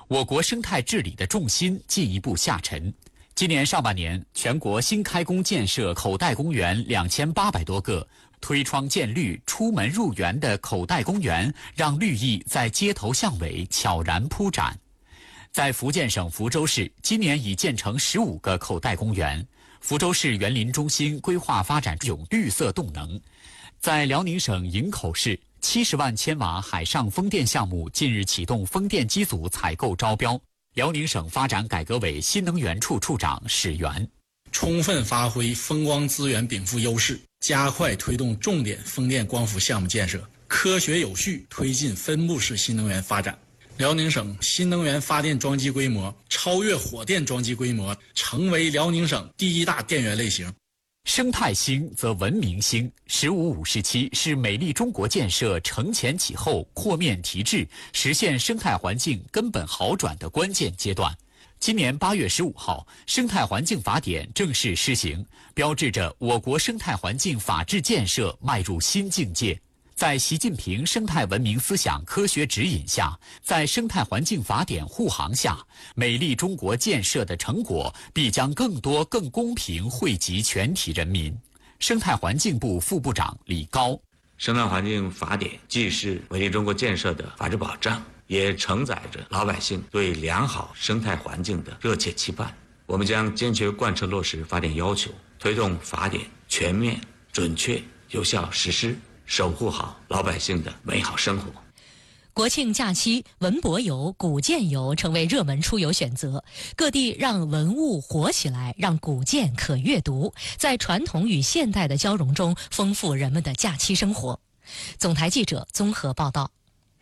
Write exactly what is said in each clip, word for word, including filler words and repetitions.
我国生态治理的重心进一步下沉。今年上半年，全国新开工建设口袋公园两千八百多个，推窗见绿、出门入园的口袋公园，让绿意在街头巷尾悄然铺展。在福建省福州市，今年已建成十五个口袋公园。福州市园林中心规划发展有绿色动能。在辽宁省营口市，七十万千瓦海上风电项目近日启动风电机组采购招标。辽宁省发展改革委新能源处处长史源： 充分发挥风光资源禀赋优势，加快推动重点风电光伏项目建设，科学有序推进分布式新能源发展。辽宁省新能源发电装机规模超越火电装机规模，成为辽宁省第一大电源类型。 生态兴则文明兴。十五五时期是美丽中国建设承前启后、扩面提质，实现生态环境根本好转的关键阶段。今年八月十五号，生态环境法典正式施行，标志着我国生态环境法治建设迈入新境界。在习近平生态文明思想科学指引下，在生态环境法典护航下，美丽中国建设的成果必将更多、更公平惠及全体人民。生态环境部副部长李高： 生态环境法典既是美丽中国建设的法治保障，也承载着老百姓对良好生态环境的热切期盼。我们将坚决贯彻落实法典要求，推动法典全面、准确、有效实施，守护好老百姓的美好生活。 国庆假期，文博游、古建游成为热门出游选择，各地让文物活起来，让古建可阅读，在传统与现代的交融中，丰富人们的假期生活。总台记者综合报道。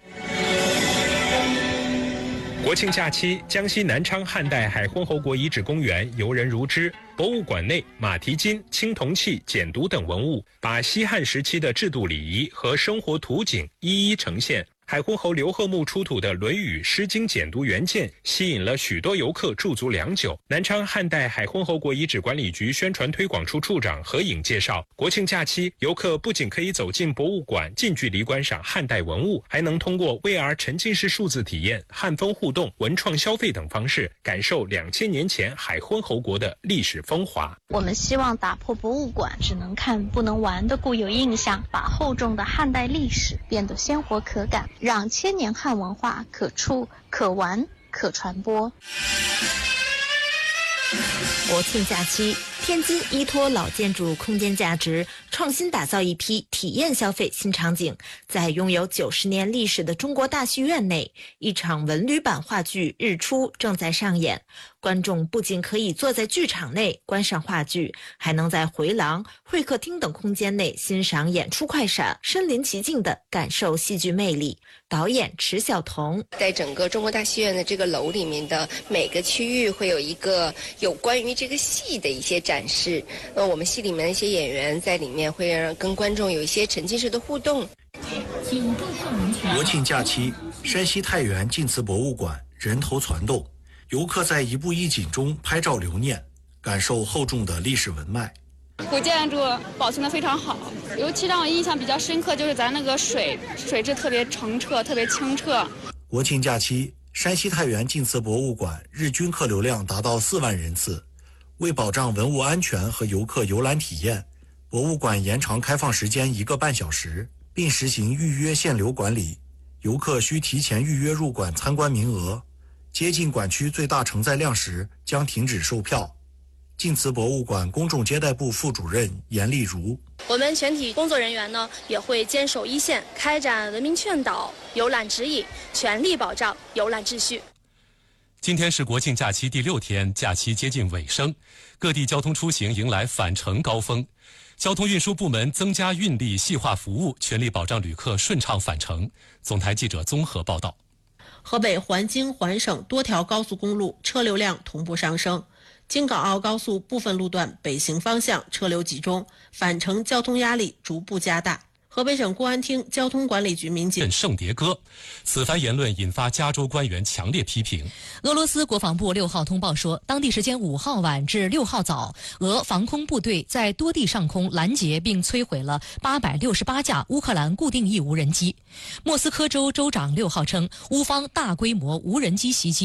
国庆假期，江西南昌汉代海昏侯国遗址公园游人如织。博物馆内，马蹄金、青铜器、简牍等文物，把西汉时期的制度礼仪和生活图景一一呈现。海昏侯刘贺墓出土的《论语》《诗经》简牍原件，吸引了许多游客驻足良久。南昌汉代海昏侯国遗址管理局宣传推广处处长何颖介绍，国庆假期，游客不仅可以走进博物馆，近距离观赏汉代文物，还能通过 V R 沉浸式数字体验、汉风互动、文创消费等方式，感受两千年前海昏侯国的历史风华。 我们希望打破博物馆只能看不能玩的固有印象，把厚重的汉代历史变得鲜活可感，让千年汉文化可触、可玩、可传播。 国庆假期，天津依托老建筑空间价值，创新打造一批体验消费新场景。在拥有九十年历史的中国大戏院内，一场文旅版话剧《日出》正在上演。观众不仅可以坐在剧场内观赏话剧，还能在回廊、会客厅等空间内欣赏演出快闪，身临其境地感受戏剧魅力。导演迟晓彤： 在整个中国大戏院的这个楼里面的每个区域会有一个有关于这个戏的一些展示，呃，我们戏里面的一些演员在里面会让跟观众有一些沉浸式的互动。 国庆假期，山西太原晋祠博物馆人头攒动，游客在一步一景中拍照留念，感受厚重的历史文脉。 古建筑保存得非常好，尤其让我印象比较深刻就是咱那个水水质特别澄澈，特别清澈。 国庆假期，山西太原晋祠博物馆日均客流量达到四万人次。为保障文物安全和游客游览体验，博物馆延长开放时间一个半小时，并实行预约限流管理，游客需提前预约入馆参观名额，接近馆区最大承载量时将停止售票。晋祠博物馆公众接待部副主任严丽如： 我们全体工作人员呢也会坚守一线，开展文明劝导、游览指引，全力保障游览秩序。 今天是国庆假期第六天，假期接近尾声，各地交通出行迎来返程高峰。交通运输部门增加运力，细化服务，全力保障旅客顺畅返程。总台记者综合报道。 河北环京环省多条高速公路车流量同步上升，京港澳高速部分路段北行方向车流集中，返程交通压力逐步加大。河北省公安厅交通管理局民警圣迭戈，此番言论引发加州官员强烈批评。 俄罗斯国防部六号通报说，当地时间五号晚至六号早，俄防空部队在多地上空拦截并摧毁了八百六十八架乌克兰固定翼无人机。莫斯科州州长六号称，乌方大规模无人机袭击